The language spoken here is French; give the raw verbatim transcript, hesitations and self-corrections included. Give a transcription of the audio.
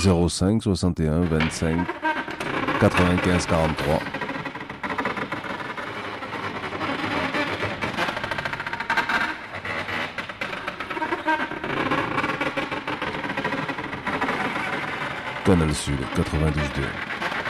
zéro cinq soixante et un vingt-cinq quatre-vingt-quinze quarante-trois. Canal Sud quatre-vingt-douze deux.